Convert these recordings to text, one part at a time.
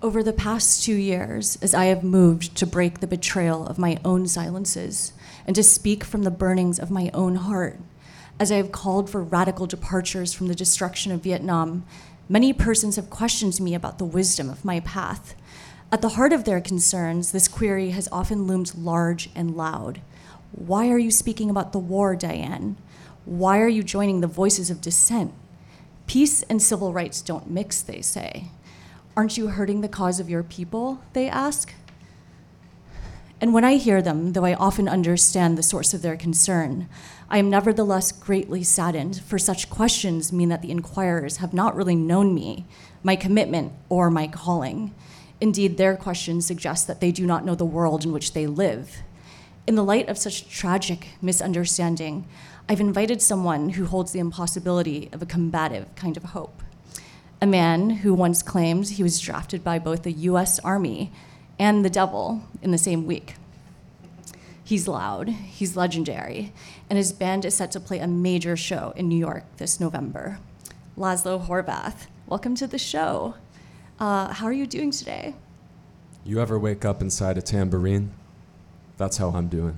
Over the past 2 years, as I have moved to break the betrayal of my own silences and to speak from the burnings of my own heart, as I have called for radical departures from the destruction of Vietnam, many persons have questioned me about the wisdom of my path. At the heart of their concerns, this query has often loomed large and loud. Why are you speaking about the war, Diane? Why are you joining the voices of dissent? Peace and civil rights don't mix, they say. Aren't you hurting the cause of your people, they ask? And when I hear them, though I often understand the source of their concern, I am nevertheless greatly saddened, for such questions mean that the inquirers have not really known me, my commitment, or my calling. Indeed, their questions suggest that they do not know the world in which they live. In the light of such tragic misunderstanding, I've invited someone who holds the impossibility of a combative kind of hope. A man who once claimed he was drafted by both the US Army and the devil in the same week. He's loud, he's legendary, and his band is set to play a major show in New York this November. Laszlo Horvath, welcome to the show. How are you doing today? You ever wake up inside a tambourine? That's how I'm doing.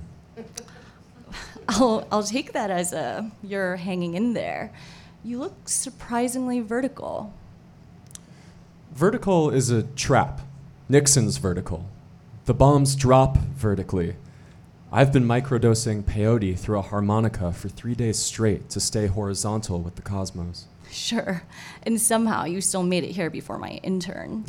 I'll take that as you're hanging in there. You look surprisingly vertical. Vertical is a trap. Nixon's vertical. The bombs drop vertically. I've been microdosing peyote through a harmonica for 3 days straight to stay horizontal with the cosmos. Sure, and somehow you still made it here before my intern.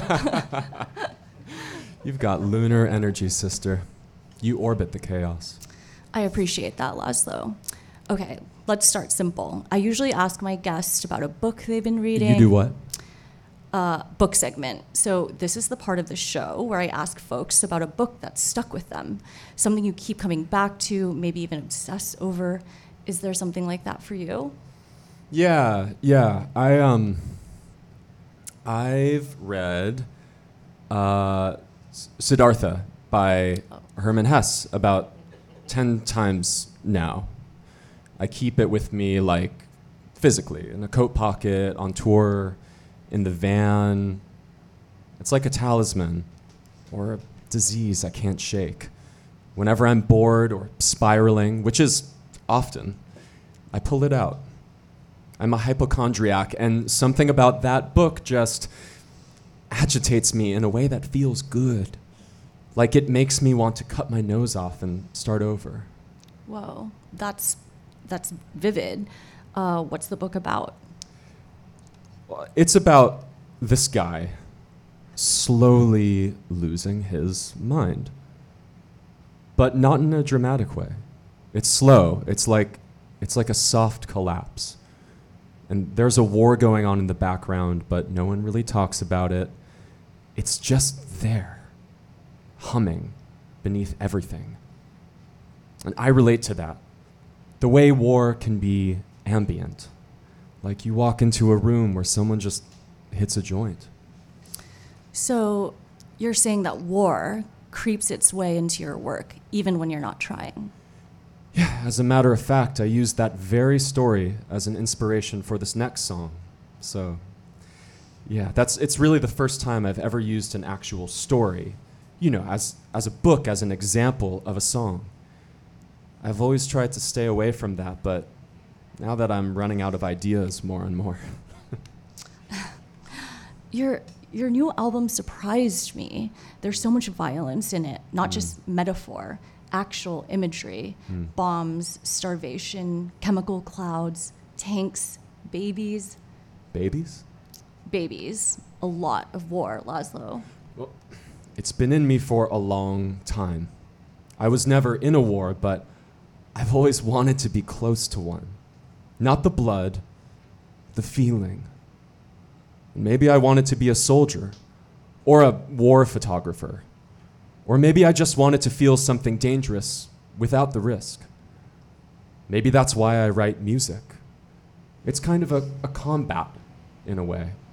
You've got lunar energy, sister. You orbit the chaos. I appreciate that, Laszlo. Okay, let's start simple. I usually ask my guests about a book they've been reading. You do what? Book segment. So this is the part of the show where I ask folks about a book that stuck with them, something you keep coming back to, maybe even obsess over. Is there something like that for you? Yeah. I've read Siddhartha by Hermann Hesse about 10 times now. I keep it with me, like, physically, in a coat pocket, on tour, in the van. It's like a talisman or a disease I can't shake. Whenever I'm bored or spiraling, which is often, I pull it out. I'm a hypochondriac, and something about that book just agitates me in a way that feels good. Like it makes me want to cut my nose off and start over. Whoa, that's vivid. What's the book about? It's about this guy slowly losing his mind, but not in a dramatic way. It's slow. It's like a soft collapse. And there's a war going on in the background, but no one really talks about it. It's just there, humming beneath everything. And I relate to that. The way war can be ambient. Like you walk into a room where someone just hits a joint. So you're saying that war creeps its way into your work, even when you're not trying. Yeah, as a matter of fact, I used that very story as an inspiration for this next song. So, yeah, it's really the first time I've ever used an actual story, as a book, as an example of a song. I've always tried to stay away from that, but now that I'm running out of ideas more and more. Your new album surprised me. There's so much violence in it, not just metaphor, actual imagery, bombs, starvation, chemical clouds, tanks, babies. Babies? Babies. A lot of war, Laszlo. Well, it's been in me for a long time. I was never in a war, but I've always wanted to be close to one. Not the blood, the feeling. Maybe I wanted to be a soldier or a war photographer. Or maybe I just wanted to feel something dangerous without the risk. Maybe that's why I write music. It's kind of a combat, in a way.